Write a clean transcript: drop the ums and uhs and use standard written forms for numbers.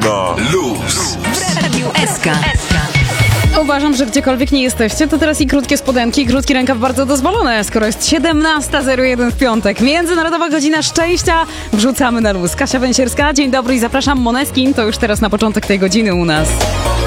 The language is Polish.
na luz. W Radiu SK. Uważam, że gdziekolwiek nie jesteście, to teraz i krótkie spodenki, i krótki rękaw bardzo dozwolone, skoro jest 17:01 w piątek. Międzynarodowa Godzina Szczęścia. Wrzucamy na luz. Kasia Węsierska, dzień dobry i zapraszam. Måneskin to już teraz na początek tej godziny u nas.